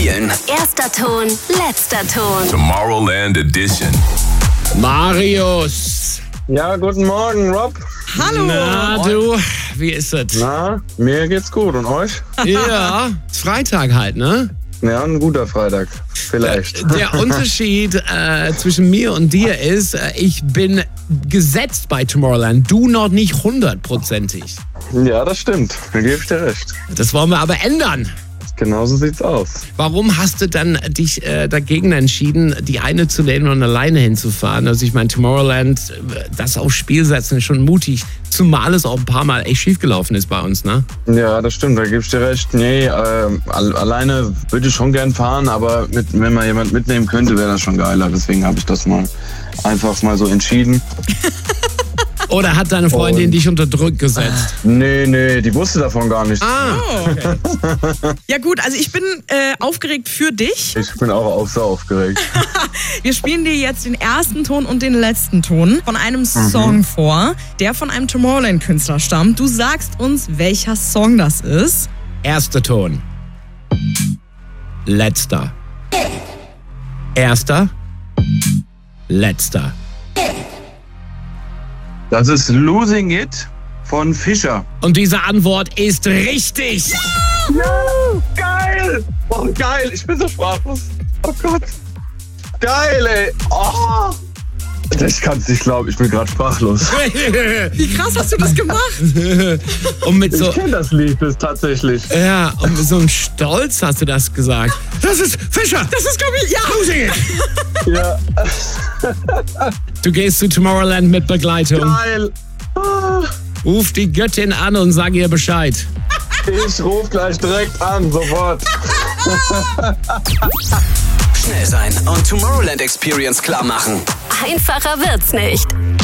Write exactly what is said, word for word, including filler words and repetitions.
spielen. Erster Ton, letzter Ton. Tomorrowland Edition. Marius. Ja, guten Morgen, Rob. Hallo. Na du, wie ist es? Na, mir geht's gut. Und euch? Ja, ist Freitag halt, ne? Ja, ein guter Freitag. Vielleicht. Der Unterschied äh, zwischen mir und dir ist, äh, ich bin gesetzt bei Tomorrowland, du noch nicht hundertprozentig. Ja, das stimmt. Da gebe ich dir recht. Das wollen wir aber ändern. Genauso sieht's aus. Warum hast du dann dich äh, dagegen entschieden, die eine zu nehmen und alleine hinzufahren? Also ich meine, Tomorrowland, das aufs Spiel setzen, ist schon mutig. Zumal es auch ein paar Mal echt schiefgelaufen ist bei uns, ne? Ja, das stimmt. Da gebe ich dir recht. Nee, äh, alleine würde ich schon gern fahren, aber mit, wenn man jemand mitnehmen könnte, wäre das schon geiler. Deswegen habe ich das mal einfach mal so entschieden. Oder hat deine Freundin Und dich unter Druck gesetzt? Nee, nee, die wusste davon gar nichts. Ah, okay. Ja gut, also ich bin äh, aufgeregt für dich. Ich bin auch, auch so aufgeregt. Wir spielen dir jetzt den ersten Ton und den letzten Ton von einem Song mhm. vor, der von einem Tomorrowland-Künstler stammt. Du sagst uns, welcher Song das ist. Erster Ton. Letzter. Erster. Letzter. Das ist Losing It von Fischer. Und diese Antwort ist richtig. Ja, geil! Oh, geil! Ich bin so sprachlos. Oh Gott. Geil, ey. Oh. Ich kann es nicht glauben, ich bin gerade sprachlos. Wie krass hast du das gemacht? Und mit so, ich kenne das Lied das tatsächlich. ja, und mit so einem Stolz hast du das gesagt. Das ist Fischer. Das ist, glaube ich, ja. Losing It. Ja. Du gehst zu Tomorrowland mit Begleitung. Geil. Ah. Ruf die Göttin an und sag ihr Bescheid. Ich ruf gleich direkt an, sofort. Schnell sein und Tomorrowland Experience klar machen. Einfacher wird's nicht.